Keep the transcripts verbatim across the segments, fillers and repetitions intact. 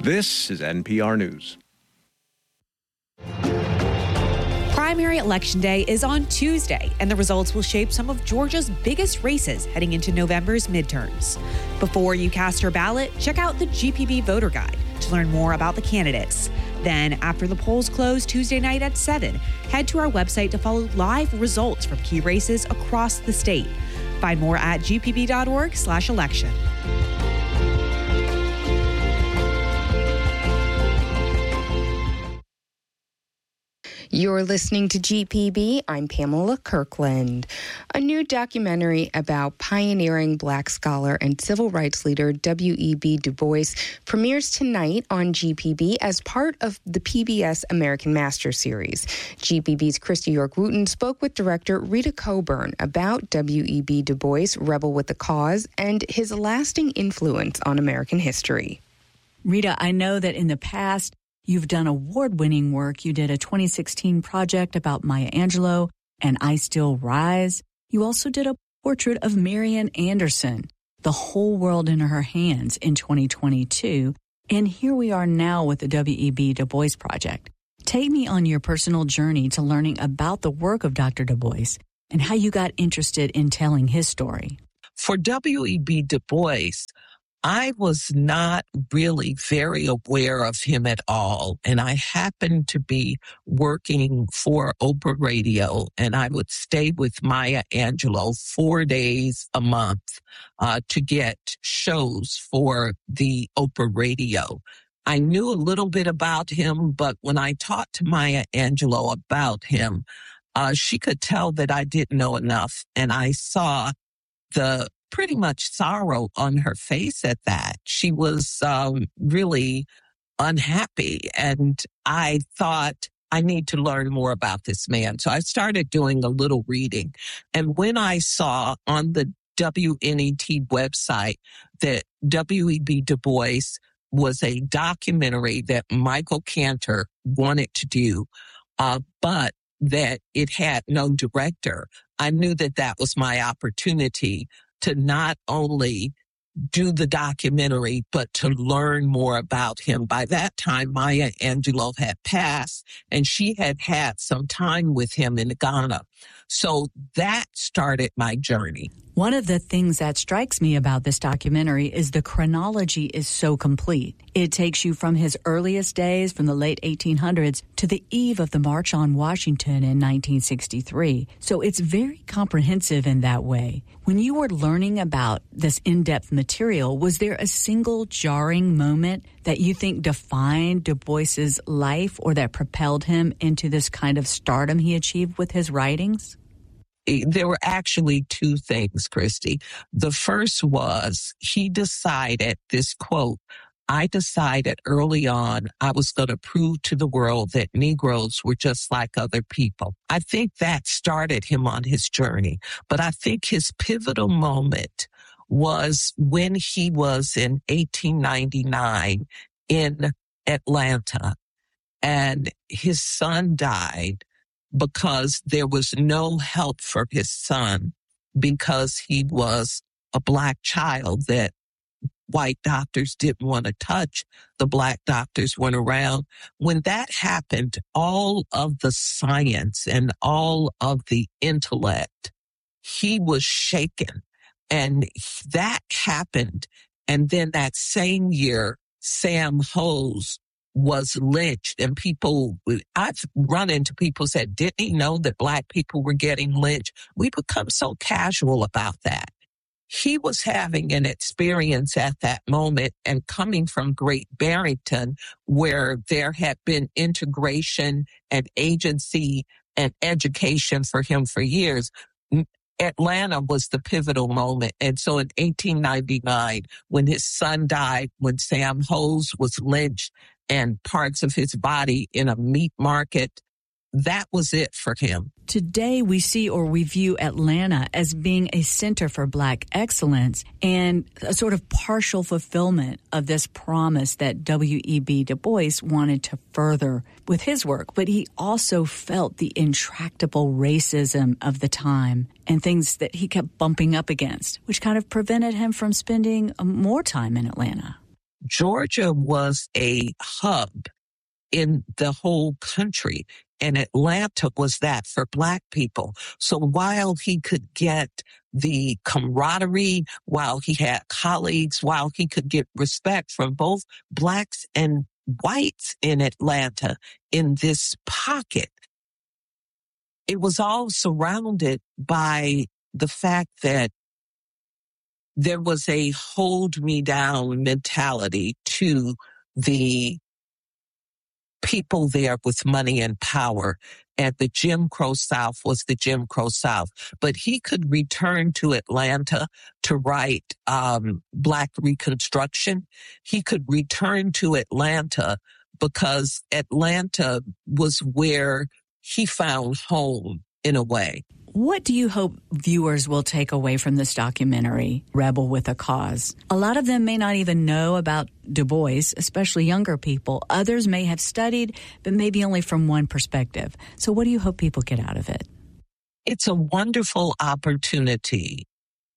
This is N P R News. Primary Election Day is on Tuesday, and the results will shape some of Georgia's biggest races heading into November's midterms. Before you cast your ballot, check out the G P B Voter Guide to learn more about the candidates. Then, after the polls close Tuesday night at seven, head to our website to follow live results from key races across the state. Find more at g p b dot org slash election. You're listening to G P B. I'm Pamela Kirkland. A new documentary about pioneering Black scholar and civil rights leader W E B Du Bois premieres tonight on G P B as part of the P B S American Master Series. G P B's Christy York-Wooten spoke with director Rita Coburn about W E B Du Bois, Rebel with the Cause, and his lasting influence on American history. Rita, I know that in the past, you've done award-winning work. You did a twenty sixteen project about Maya Angelou and I Still Rise. You also did a portrait of Marian Anderson, The Whole World in Her Hands, in twenty twenty-two. And here we are now with the W E B Du Bois Project. Take me on your personal journey to learning about the work of Doctor Du Bois and how you got interested in telling his story. For W E B Du Bois, I was not really very aware of him at all, and I happened to be working for Oprah Radio, and I would stay with Maya Angelou four days a month uh, to get shows for the Oprah Radio. I knew a little bit about him, but when I talked to Maya Angelou about him, uh, she could tell that I didn't know enough, and I saw the pretty much sorrow on her face at that. She was um, really unhappy, and I thought, I need to learn more about this man. So I started doing a little reading. And when I saw on the W N E T website that W E B Du Bois was a documentary that Michael Cantor wanted to do, uh, but that it had no director, I knew that that was my opportunity to not only do the documentary, but to learn more about him. By that time, Maya Angelou had passed, and she had had some time with him in Ghana. So that started my journey. One of the things that strikes me about this documentary is the chronology is so complete. It takes you from his earliest days, from the late eighteen hundreds, to the eve of the March on Washington in nineteen sixty-three. So it's very comprehensive in that way. When you were learning about this in-depth material, was there a single jarring moment that you think defined Du Bois's life or that propelled him into this kind of stardom he achieved with his writings? There were actually two things, Christy. The first was he decided, this quote, I decided early on I was going to prove to the world that Negroes were just like other people. I think that started him on his journey. But I think his pivotal moment was when he was in eighteen ninety-nine in Atlanta, and his son died because there was no help for his son because he was a Black child that white doctors didn't want to touch. The Black doctors weren't around. When that happened, all of the science and all of the intellect, he was shaken. And that happened. And then that same year, Sam Hose was lynched, and people, I've run into people who said, didn't he know that Black people were getting lynched? We become so casual about that. He was having an experience at that moment, and coming from Great Barrington, where there had been integration and agency and education for him for years, Atlanta was the pivotal moment. And so in eighteen ninety-nine, when his son died, when Sam Hose was lynched and parts of his body in a meat market, that was it for him. Today, we see or we view Atlanta as being a center for Black excellence and a sort of partial fulfillment of this promise that W E B Du Bois wanted to further with his work. But he also felt the intractable racism of the time and things that he kept bumping up against, which kind of prevented him from spending more time in Atlanta. Georgia was a hub in the whole country, and Atlanta was that for Black people. So while he could get the camaraderie, while he had colleagues, while he could get respect from both Blacks and whites in Atlanta in this pocket, it was all surrounded by the fact that there was a hold me down mentality to the people there with money and power. And the Jim Crow South was the Jim Crow South. But he could return to Atlanta to write um, Black Reconstruction. He could return to Atlanta because Atlanta was where he found home in a way. What do you hope viewers will take away from this documentary, Rebel with a Cause? A lot of them may not even know about Du Bois, especially younger people. Others may have studied, but maybe only from one perspective. So what do you hope people get out of it? It's a wonderful opportunity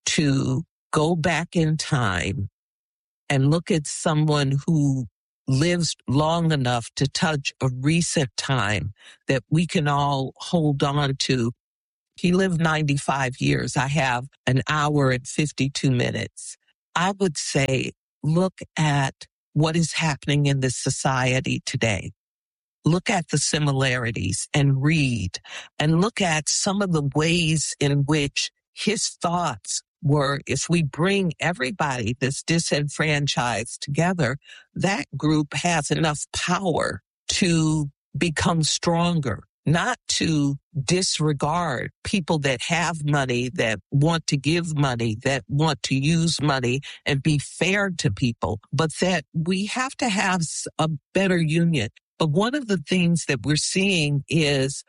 to go back in time and look at someone who lives long enough to touch a recent time that we can all hold on to. He lived ninety-five years. I have an hour and fifty-two minutes. I would say, look at what is happening in this society today. Look at the similarities and read, and look at some of the ways in which his thoughts were, if we bring everybody that's disenfranchised together, that group has enough power to become stronger. Not to disregard people that have money, that want to give money, that want to use money and be fair to people, but that we have to have a better union. But one of the things that we're seeing is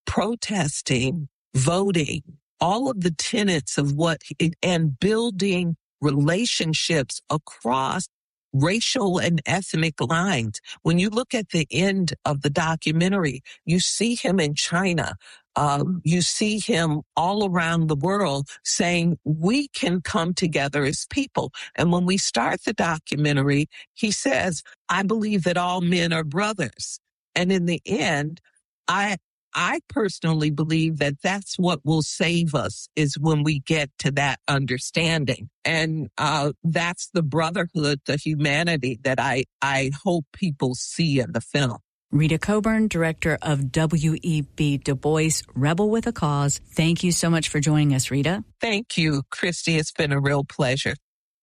protesting, voting, all of the tenets of what, and building relationships across racial and ethnic lines. When you look at the end of the documentary, you see him in China. Um, you see him all around the world saying, we can come together as people. And when we start the documentary, he says, I believe that all men are brothers. And in the end, I I personally believe that that's what will save us, is when we get to that understanding. And uh, that's the brotherhood, the humanity that I, I hope people see in the film. Rita Coburn, director of W E B Du Bois, Rebel with a Cause. Thank you so much for joining us, Rita. Thank you, Christy. It's been a real pleasure.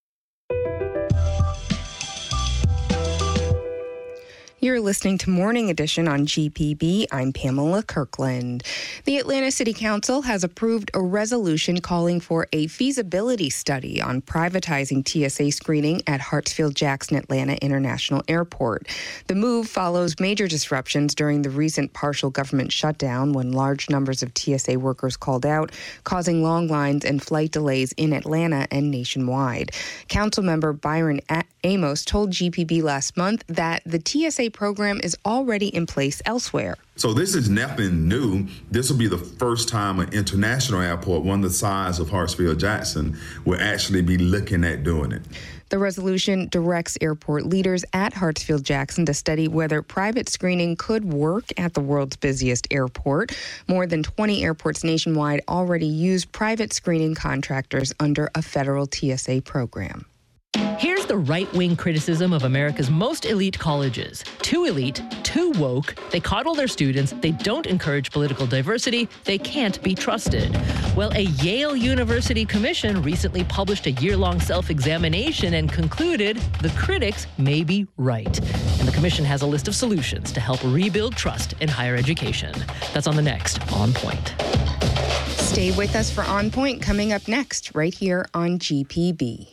You're listening to Morning Edition on G P B. I'm Pamela Kirkland. The Atlanta City Council has approved a resolution calling for a feasibility study on privatizing T S A screening at Hartsfield-Jackson Atlanta International Airport. The move follows major disruptions during the recent partial government shutdown when large numbers of T S A workers called out, causing long lines and flight delays in Atlanta and nationwide. Councilmember Byron Amos told G P B last month that the T S A program is already in place elsewhere. So this is nothing new. This will be the first time an international airport, one the size of Hartsfield-Jackson, will actually be looking at doing it. The resolution directs airport leaders at Hartsfield-Jackson to study whether private screening could work at the world's busiest airport. More than twenty airports nationwide already use private screening contractors under a federal T S A program. Here's the right-wing criticism of America's most elite colleges. Too elite, too woke, they coddle their students, they don't encourage political diversity, they can't be trusted. Well, a Yale University commission recently published a year-long self-examination and concluded the critics may be right. And the commission has a list of solutions to help rebuild trust in higher education. That's on the next On Point. Stay with us for On Point coming up next, right here on G P B.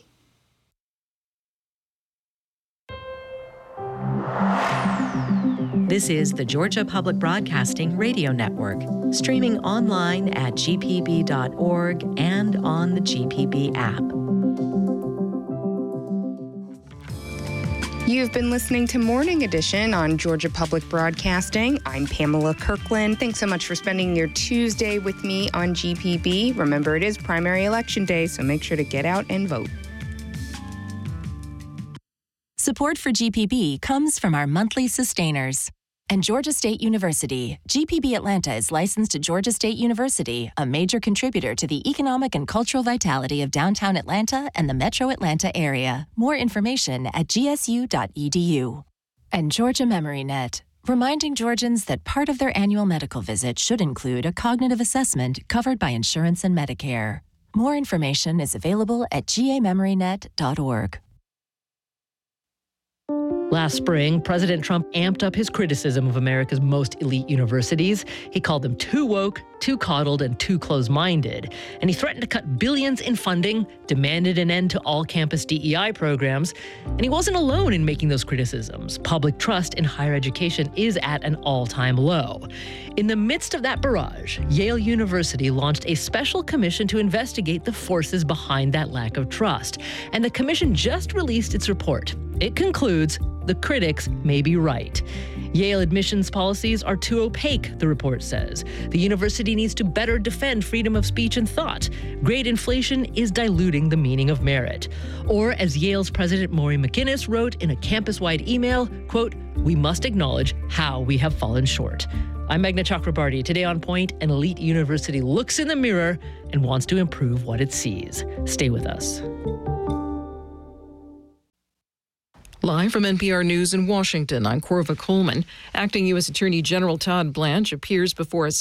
This is the Georgia Public Broadcasting Radio Network, streaming online at G P B dot org and on the G P B app. You've been listening to Morning Edition on Georgia Public Broadcasting. I'm Pamela Kirkland. Thanks so much for spending your Tuesday with me on G P B. Remember, it is primary election day, so make sure to get out and vote. Support for G P B comes from our monthly sustainers. And Georgia State University. G P B Atlanta is licensed to Georgia State University, a major contributor to the economic and cultural vitality of downtown Atlanta and the metro Atlanta area. More information at g s u dot e d u. And Georgia MemoryNet, reminding Georgians that part of their annual medical visit should include a cognitive assessment covered by insurance and Medicare. More information is available at g a memory net dot org. Last spring, President Trump amped up his criticism of America's most elite universities. He called them too woke, too coddled, and too close-minded. And he threatened to cut billions in funding, demanded an end to all campus D E I programs. And he wasn't alone in making those criticisms. Public trust in higher education is at an all-time low. In the midst of that barrage, Yale University launched a special commission to investigate the forces behind that lack of trust. And the commission just released its report. It concludes the critics may be right. Yale admissions policies are too opaque, the report says. The university needs to better defend freedom of speech and thought. Grade inflation is diluting the meaning of merit. Or, as Yale's president Maury McInnes wrote in a campus-wide email, quote, "We must acknowledge how we have fallen short." I'm Meghna Chakrabarty. Today on Point, an elite university looks in the mirror and wants to improve what it sees. Stay with us. Live from N P R News in Washington, I'm Corva Coleman. Acting U S Attorney General Todd Blanche appears before a